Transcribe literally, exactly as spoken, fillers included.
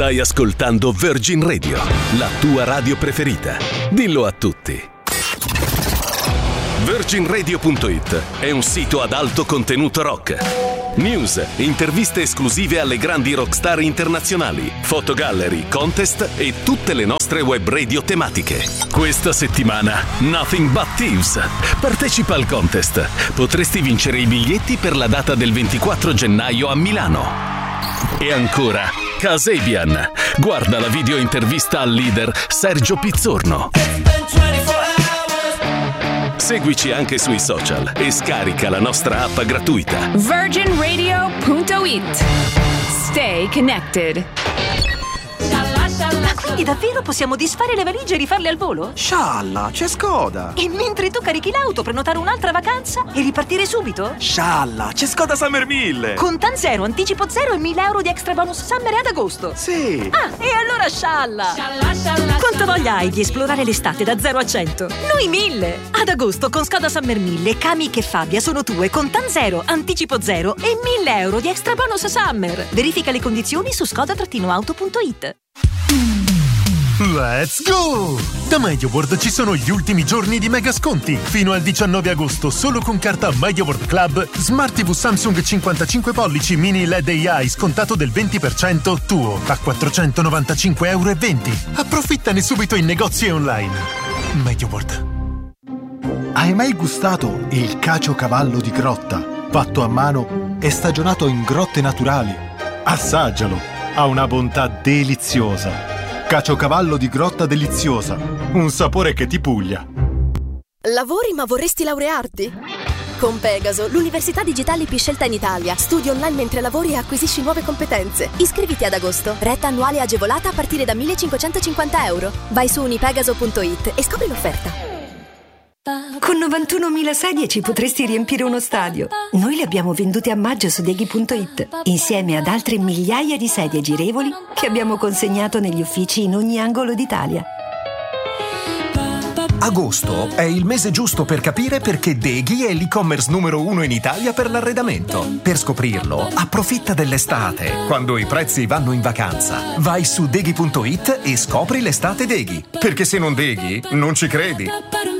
Stai ascoltando Virgin Radio, la tua radio preferita. Dillo a tutti. Virgin Radio punto it è un sito ad alto contenuto rock. News, interviste esclusive alle grandi rockstar internazionali, fotogallery, contest e tutte le nostre web radio tematiche. Questa settimana Nothing But Thieves. Partecipa al contest. Potresti vincere i biglietti per la data del ventiquattro gennaio a Milano. E ancora Kasabian. Guarda la video intervista al leader Sergio Pizzorno. Seguici anche sui social e scarica la nostra app gratuita. Virgin Radio punto it. Stay connected. Ma quindi davvero possiamo disfare le valigie e rifarle al volo? Scialla, c'è Skoda! E mentre tu carichi l'auto, prenotare un'altra vacanza e ripartire subito? Scialla, c'è Skoda Summer mille! Con Tan Zero, anticipo zero e mille euro di extra bonus summer ad agosto. Sì! Ah, e allora scialla! Quanta voglia hai di esplorare l'estate da zero a cento? Noi mille! Ad agosto con Skoda Summer mille, Kamiq e Fabia sono tue con Tan Zero, anticipo zero e mille euro di extra bonus summer. Verifica le condizioni su skoda auto punto it. Let's go! Da MediaWorld ci sono gli ultimi giorni di mega sconti. Fino al diciannove agosto, solo con carta MediaWorld Club, Smart tivù Samsung cinquantacinque pollici mini L E D A I scontato del venti per cento tuo a quattrocentonovantacinque euro e venti. Approfittane subito in negozi e online. MediaWorld. Hai mai gustato il caciocavallo di grotta, fatto a mano e stagionato in grotte naturali? Assaggialo, ha una bontà deliziosa. Caciocavallo di grotta deliziosa, un sapore che ti puglia. Lavori ma vorresti laurearti? Con Pegaso, l'università digitale più scelta in Italia. Studi online mentre lavori e acquisisci nuove competenze. Iscriviti ad agosto. Retta annuale agevolata a partire da millecinquecentocinquanta euro. Vai su unipegaso punto it e scopri l'offerta. Con novantunomila sedie ci potresti riempire uno stadio. Noi le abbiamo vendute a maggio su Deghi punto it, insieme ad altre migliaia di sedie girevoli che abbiamo consegnato negli uffici in ogni angolo d'Italia. Agosto è il mese giusto per capire perché Deghi è l'e-commerce numero uno in Italia per l'arredamento. Per scoprirlo, approfitta dell'estate, quando i prezzi vanno in vacanza. Vai su Deghi punto it e scopri l'estate Deghi. Perché se non Deghi, non ci credi.